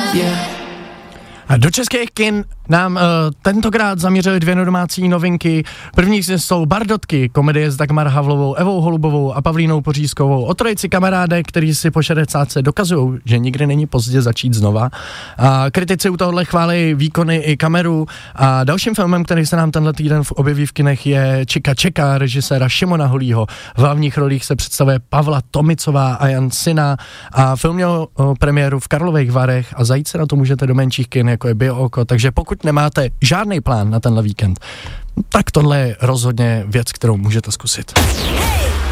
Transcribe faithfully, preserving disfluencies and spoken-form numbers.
A do českých kin nám uh, tentokrát zaměřili dvě domácí novinky. První jsou Bardotky, komedie s Dagmar Havlovou, Evou Holubovou a Pavlínou Pořízkovou o trojici kamarádek, který si po šedesátce dokazují, že nikdy není pozdě začít znova. A kritici u tohohle chválí výkony i kameru. A dalším filmem, který se nám tenhle týden objeví v kinech, je Čika čeká režiséra Šimona Holího. V hlavních rolích se představuje Pavla Tomicová a Jan Sina. A film měl uh, premiéru v Karlových Varech a zajít se na to můžete do menších kin, jako je Biooko. Takže pokud nemáte žádný plán na tenhle víkend, tak tohle je rozhodně věc, kterou můžete zkusit. Hey!